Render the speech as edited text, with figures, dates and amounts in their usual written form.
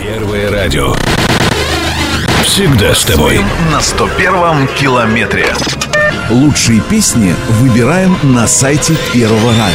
Первое радио. Всегда с тобой. На 101-м километре. Лучшие песни выбираем на сайте Первого радио.